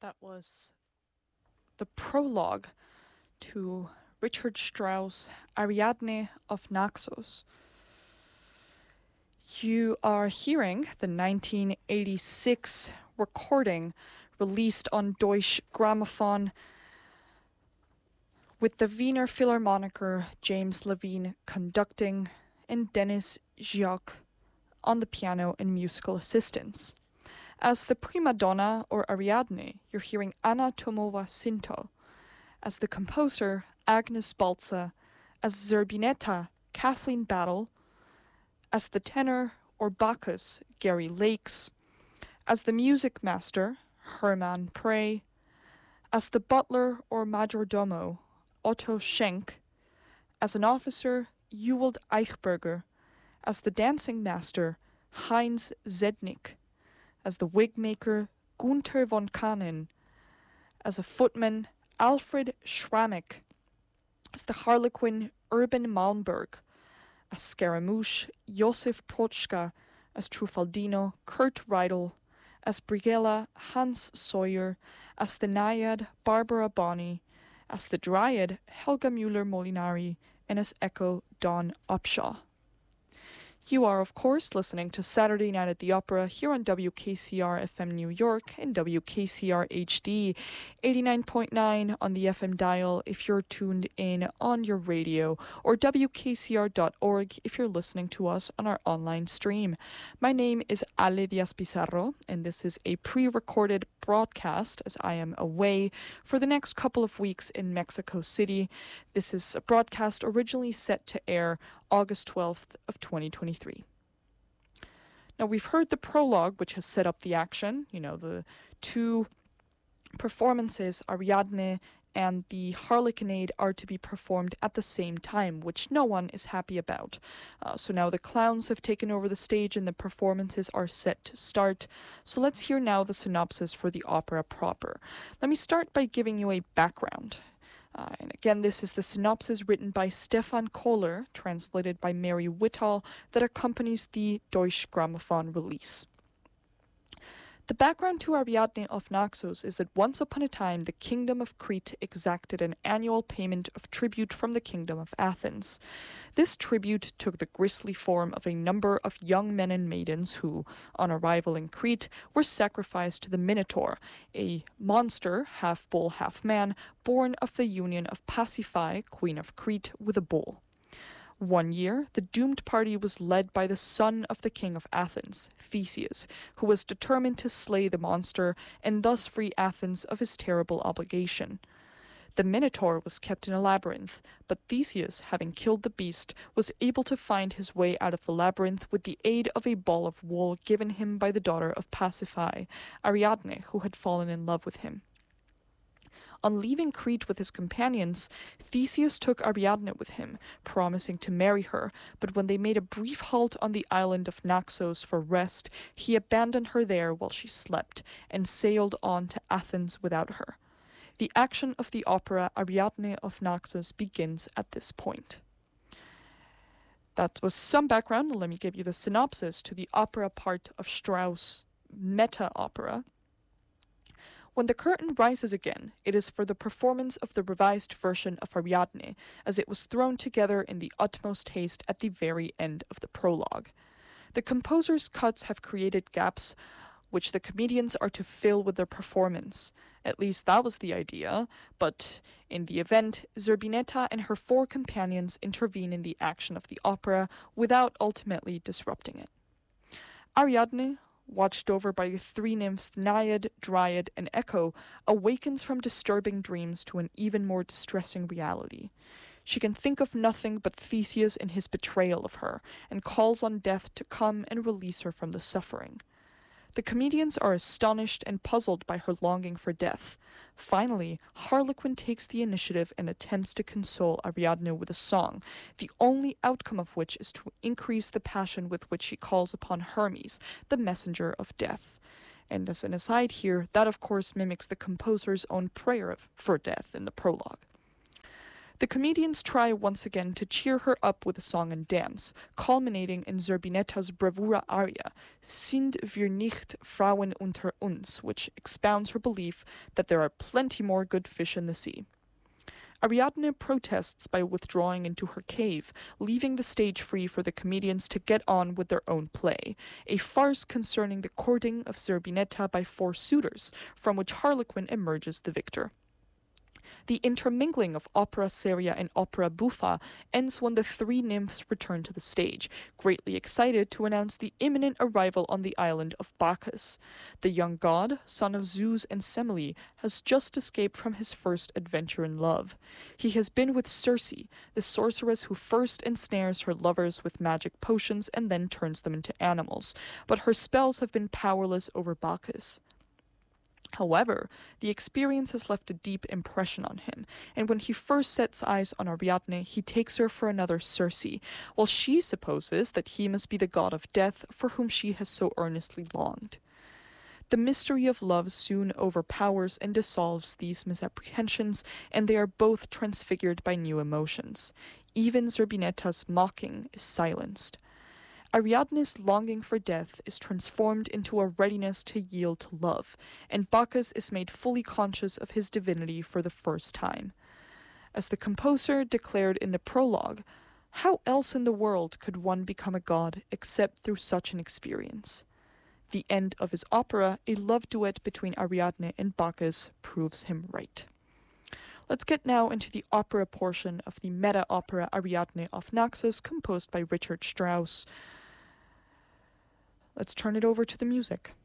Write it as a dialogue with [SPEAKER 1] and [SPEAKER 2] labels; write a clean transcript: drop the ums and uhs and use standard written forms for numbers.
[SPEAKER 1] That was the prologue to Richard Strauss' Ariadne of Naxos. You are hearing the 1986 recording released on Deutsche Grammophon with the Wiener Philharmoniker James Levine conducting and Denis Gioch on the piano and musical assistance. As the prima donna, or Ariadne, you're hearing Anna Tomova-Sinto. As the composer, Agnes Balza. As Zerbinetta, Kathleen Battle. As the tenor, or Bacchus, Gary Lakes. As the music master, Hermann Prey. As the butler, or majordomo, Otto Schenk. As an officer, Ewald Eichberger. As the dancing master, Heinz Zednik. As the wig maker, Gunther von Kanin. As a footman, Alfred Schrammich. As the harlequin, Urban Malmberg. As Scaramouche, Josef Prochka. As Trufaldino, Kurt Reidel. As Brighella, Hans Sawyer. As the Naiad, Barbara Bonney. As the Dryad, Helga Müller-Molinari. And as Echo, Dawn Upshaw. You are, of course, listening to Saturday Night at the Opera here on WKCR FM New York and WKCR HD 89.9 on the FM dial if you're tuned in on your radio, or WKCR.org if you're listening to us on our online stream. My name is Ale Diaz Pizarro, and this is a pre-recorded broadcast as I am away for the next couple of weeks in Mexico City. This is a broadcast originally set to air August 12th of 2023. Now we've heard the prologue, which has set up the action, the two performances, Ariadne and the Harlequinade, are to be performed at the same time, which no one is happy about. So now the clowns have taken over the stage and the performances are set to start. So let's hear now the synopsis for the opera proper. Let me start by giving you a background. And again, this is the synopsis written by Stefan Kohler, translated by Mary Whittall, that accompanies the Deutsche Grammophon release. The background to Ariadne of Naxos is that once upon a time the kingdom of Crete exacted an annual payment of tribute from the kingdom of Athens. This tribute took the grisly form of a number of young men and maidens who, on arrival in Crete, were sacrificed to the Minotaur, a monster, half bull, half man, born of the union of Pasiphae, queen of Crete, with a bull. One year, the doomed party was led by the son of the king of Athens, Theseus, who was determined to slay the monster and thus free Athens of his terrible obligation. The Minotaur was kept in a labyrinth, but Theseus, having killed the beast, was able to find his way out of the labyrinth with the aid of a ball of wool given him by the daughter of Pasiphae, Ariadne, who had fallen in love with him. On leaving Crete with his companions, Theseus took Ariadne with him, promising to marry her, but when they made a brief halt on the island of Naxos for rest, he abandoned her there while she slept, and sailed on to Athens without her. The action of the opera Ariadne of Naxos begins at this point. That was some background. Let me give you the synopsis to the opera part of Strauss' meta-opera. When the curtain rises again, it is for the performance of the revised version of Ariadne, as it was thrown together in the utmost haste at the very end of the prologue. The composer's cuts have created gaps which the comedians are to fill with their performance. At least that was the idea, but in the event, Zerbinetta and her four companions intervene in the action of the opera without ultimately disrupting it. Ariadne, watched over by the three nymphs Naiad, Dryad, and Echo, awakens from disturbing dreams to an even more distressing reality. She can think of nothing but Theseus and his betrayal of her, and calls on death to come and release her from the suffering. The comedians are astonished and puzzled by her longing for death. Finally, Harlequin takes the initiative and attempts to console Ariadne with a song, the only outcome of which is to increase the passion with which she calls upon Hermes, the messenger of death. And as an aside here, that of course mimics the composer's own prayer for death in the prologue. The comedians try once again to cheer her up with a song and dance, culminating in Zerbinetta's bravura aria, Sind wir nicht Frauen unter uns, which expounds her belief that there are plenty more good fish in the sea. Ariadne protests by withdrawing into her cave, leaving the stage free for the comedians to get on with their own play, a farce concerning the courting of Zerbinetta by 4 suitors, from which Harlequin emerges the victor. The intermingling of opera seria and opera buffa ends when the 3 nymphs return to the stage, greatly excited to announce the imminent arrival on the island of Bacchus. The young god, son of Zeus and Semele, has just escaped from his first adventure in love. He has been with Circe, the sorceress who first ensnares her lovers with magic potions and then turns them into animals, but her spells have been powerless over Bacchus. However, the experience has left a deep impression on him, and when he first sets eyes on Ariadne, he takes her for another Circe, while she supposes that he must be the god of death for whom she has so earnestly longed. The mystery of love soon overpowers and dissolves these misapprehensions, and they are both transfigured by new emotions. Even Zerbinetta's mocking is silenced. Ariadne's longing for death is transformed into a readiness to yield to love, and Bacchus is made fully conscious of his divinity for the first time. As the composer declared in the prologue, how else in the world could one become a god except through such an experience? The end of his opera, a love duet between Ariadne and Bacchus, proves him right. Let's get now into the opera portion of the meta-opera Ariadne of Naxos, composed by Richard Strauss. Let's turn it over to the music.